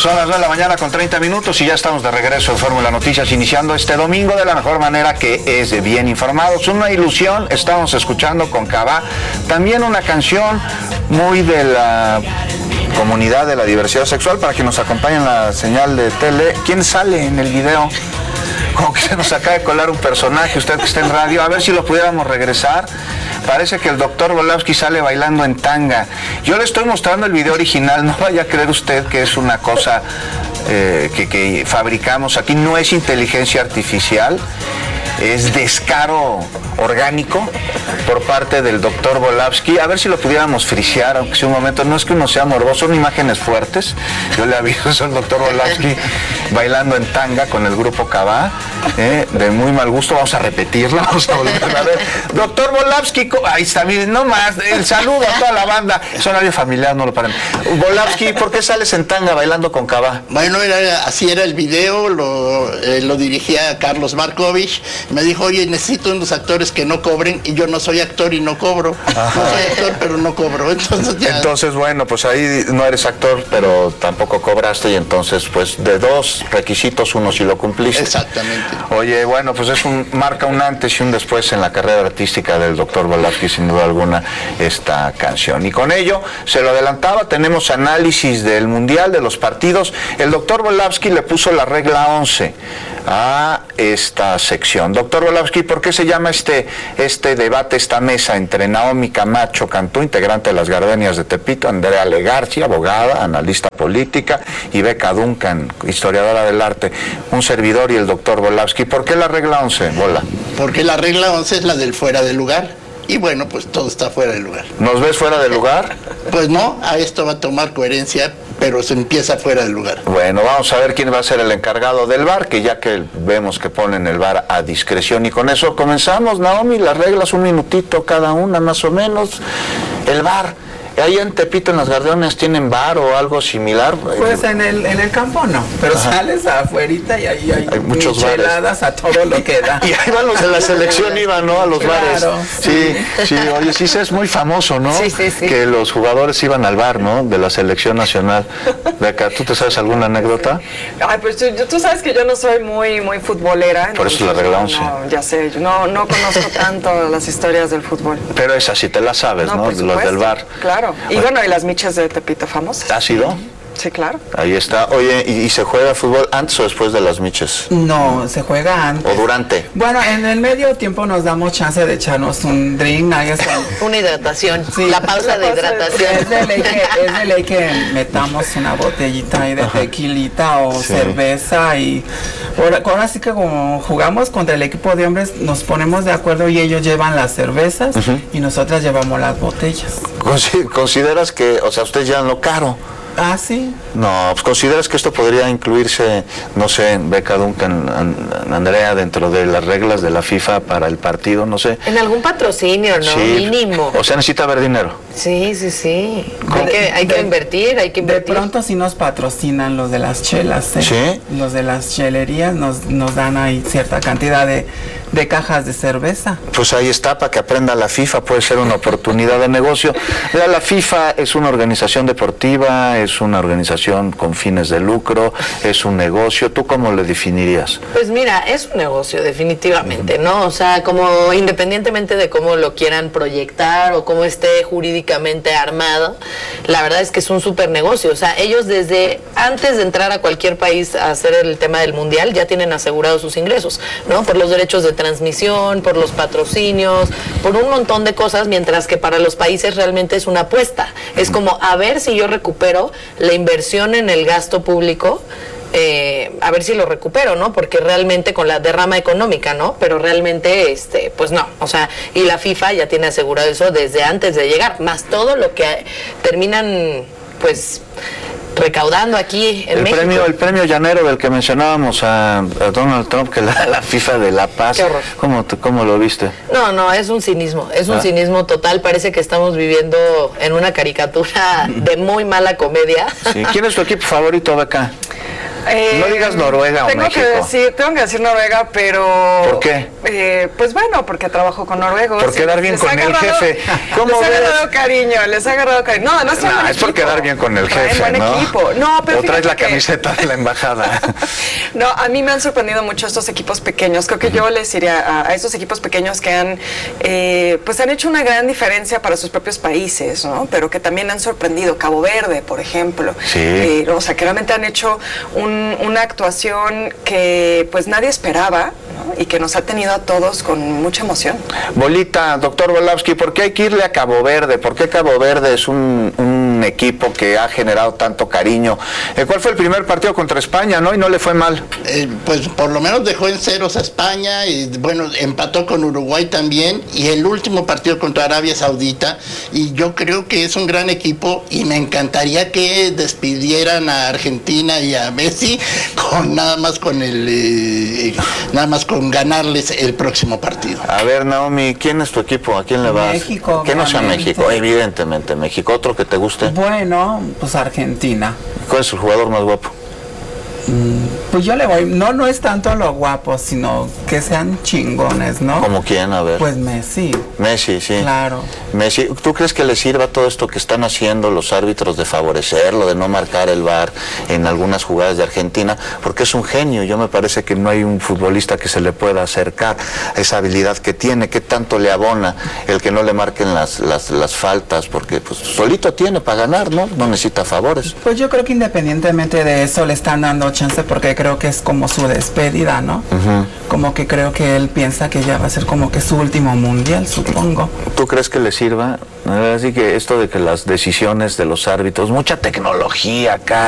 Son las 9 de la mañana con 30 minutos y ya estamos de regreso en Fórmula Noticias, iniciando este domingo de la mejor manera, que es de bien informados. Una ilusión, estamos escuchando con Cabá, también una canción muy de la comunidad de la diversidad sexual, para que nos acompañe en la señal de tele. ¿Quién sale en el video? Como que se nos acaba de colar un personaje, usted que está en radio, a ver si lo pudiéramos regresar. Parece que el doctor Volávsky sale bailando en tanga. Yo le estoy mostrando el video original, no vaya a creer usted que es una cosa que fabricamos aquí, no es inteligencia artificial, es descaro orgánico por parte del doctor Volávsky. A ver si lo pudiéramos frisear, aunque sea un momento. No es que uno sea morboso, son imágenes fuertes. Yo le aviso, es el doctor Volávsky bailando en tanga con el grupo Cabá, de muy mal gusto. Vamos a repetirla, vamos a volver a ver. Doctor Volávsky, ahí está, miren, no más, el saludo a toda la banda. Es horario familiar, no lo paren. Volávsky, ¿por qué sales en tanga bailando con Cabá? Bueno, así era el video, lo dirigía Carlos Markovich. Me dijo, oye, necesito unos actores que no cobren, y yo no soy actor y no cobro. Ajá. No soy actor, pero no cobro. Entonces, bueno, pues ahí no eres actor, pero tampoco cobraste, y entonces, pues, de dos requisitos, uno sí lo cumpliste. Exactamente. Oye, bueno, pues marca un antes y un después en la carrera artística del doctor Volávsky, sin duda alguna, esta canción. Y con ello, se lo adelantaba, tenemos análisis del Mundial, de los partidos. El doctor Volávsky le puso la regla 11 a esta sección. Doctor Volávsky, ¿por qué se llama este debate, esta mesa entre Naomi Camacho Cantú, integrante de las Gardenias de Tepito, Andrea Legarci, abogada, analista política, y Beca Duncan, historiadora del arte, un servidor, y el doctor Volávsky? ¿Por qué la regla 11, Bola? Porque la regla 11 es la del fuera de lugar. Y bueno, pues todo está fuera de lugar. ¿Nos ves fuera de lugar? Pues no, a esto va a tomar coherencia, pero se empieza fuera de lugar. Bueno, vamos a ver quién va a ser el encargado del VAR, que ya que vemos que ponen el VAR a discreción. Y con eso comenzamos, Naomi, las reglas, un minutito cada una más o menos. El VAR. Ahí en Tepito, en las Gardenias, ¿tienen bar o algo similar? Pues en el campo no, pero ajá, sales afuerita y ahí hay muchos micheladas a todo lo que da. Y ahí van los de la selección, iban, ¿no? A los bares. Sí, oye, sí es muy famoso, ¿no? Sí. Que los jugadores iban al bar, ¿no? De la selección nacional. Beca, ¿tú te sabes alguna anécdota? Ay, pues tú sabes que yo no soy muy futbolera. Por eso la regla 11. No, ya sé, yo no conozco tanto las historias del fútbol. Pero esa sí te la sabes, ¿no? Por los del bar. Claro. Y bueno, y las michas de Tepito famosas. ¿Ha sido? Sí, claro. Ahí está. Oye, ¿y se juega fútbol antes o después de las miches? No, se juega antes. ¿O durante? Bueno, en el medio tiempo nos damos chance de echarnos un drink. Una hidratación. Sí, la pausa de hidratación. Es de ley que metamos una botellita ahí de tequilita o cerveza. Y ahora sí que como jugamos contra el equipo de hombres, nos ponemos de acuerdo y ellos llevan las cervezas y nosotras llevamos las botellas. ¿Consideras que, o sea, ustedes llevan lo caro? Ah, sí. No, pues ¿consideras que esto podría incluirse, no sé, Beca Duncan, Andrea, dentro de las reglas de la FIFA para el partido, no sé? En algún patrocinio, ¿no? Sí. Mínimo. O sea, necesita haber dinero. Sí. Hay que invertir. De pronto sí nos patrocinan los de las chelas, ¿eh? ¿Sí? Los de las chelerías nos dan ahí cierta cantidad de cajas de cerveza. Pues ahí está, para que aprenda la FIFA, puede ser una oportunidad de negocio. Mira, la FIFA es una organización deportiva, es una organización con fines de lucro, es un negocio. ¿Tú cómo le definirías? Pues mira, es un negocio definitivamente, ¿no? O sea, como independientemente de cómo lo quieran proyectar o cómo esté jurídicamente armado, la verdad es que es un súper negocio. O sea, ellos desde antes de entrar a cualquier país a hacer el tema del mundial ya tienen asegurados sus ingresos, ¿no? Por los derechos de transmisión, por los patrocinios, por un montón de cosas, mientras que para los países realmente es una apuesta. Es como a ver si yo recupero la inversión en el gasto público, a ver si lo recupero, ¿no? Porque realmente con la derrama económica, ¿no? Pero realmente, pues no, o sea, y la FIFA ya tiene asegurado eso desde antes de llegar, más todo lo que terminan, pues, recaudando aquí en México. El premio llanero del que mencionábamos a Donald Trump, que la FIFA de la paz. Qué horror. ¿Cómo lo viste? No, es un cinismo, cinismo total. Parece que estamos viviendo en una caricatura de muy mala comedia. Sí. ¿Quién es tu equipo favorito de acá? No digas Noruega o tengo México. Tengo que decir Noruega, pero... ¿Por qué? Pues bueno, porque trabajo con noruegos. Por quedar bien Les con ha el agarrado- jefe. ¿Cómo les ves? ha agarrado cariño, les ha agarrado cariño. No, es buen Es por equipo. quedar bien con el Traen jefe, buen ¿no? equipo. No, pero o traes la fíjate que- camiseta de la embajada. No, a mí me han sorprendido mucho estos equipos pequeños. Creo que yo les iría a estos equipos pequeños que han hecho una gran diferencia para sus propios países, ¿no? Pero que también han sorprendido. Cabo Verde, por ejemplo. Sí. O sea, que realmente han hecho una actuación que pues nadie esperaba, ¿no? Y que nos ha tenido a todos con mucha emoción. Bolita, doctor Volowski, ¿por qué hay que irle a Cabo Verde? ¿Por qué Cabo Verde es un equipo que ha generado tanto cariño? ¿Cuál fue el primer partido contra España, no? Y no le fue mal. Pues por lo menos dejó en ceros a España y bueno, empató con Uruguay también, y el último partido contra Arabia Saudita, y yo creo que es un gran equipo y me encantaría que despidieran a Argentina y a Messi con nada más con ganarles el próximo partido. A ver, Naomi, ¿quién es tu equipo? ¿A quién le vas? México, Que no sea obviamente. México, evidentemente México. ¿Otro que te guste? Bueno, pues Argentina. ¿Cuál es el jugador más guapo? Pues yo le voy, no es tanto lo guapo, sino que sean chingones, ¿no? ¿Como quién? A ver. Pues Messi, Messi, sí. claro. Messi, ¿tú crees que le sirva todo esto que están haciendo los árbitros de favorecerlo, de no marcar el VAR en algunas jugadas de Argentina? Porque es un genio. Yo me parece que no hay un futbolista que se le pueda acercar a esa habilidad que tiene. ¿Qué tanto le abona el que no le marquen las faltas? Porque pues solito tiene para ganar, ¿no? No necesita favores. Pues yo creo que independientemente de eso le están dando chance, porque creo que es como su despedida, ¿no? Como que creo que él piensa que ya va a ser como que su último mundial, supongo. ¿Tú crees que le sirva? Así que esto de que las decisiones de los árbitros, mucha tecnología acá,